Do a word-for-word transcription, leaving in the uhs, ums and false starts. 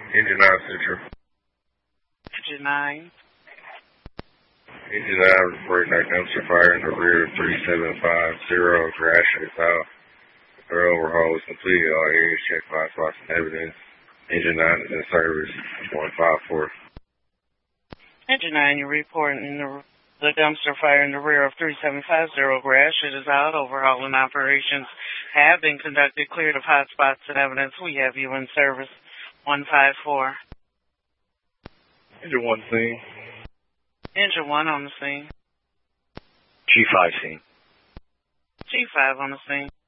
Engine nine Central. Engine nine. Engine nine reporting that dumpster fire in the rear of three seven five zero. Crash is out. Thorough overhaul was completed. All areas checked by spots and evidence. Engine nine is in service. one five four. Engine nine, you're reporting in the, the dumpster fire in the rear of three seven five zero. Grass shit is out. Overhauling operations have been conducted. Cleared of hot spots and evidence. We have you in service. one five four. Engine one scene. Engine one on the scene. G five scene. G five on the scene.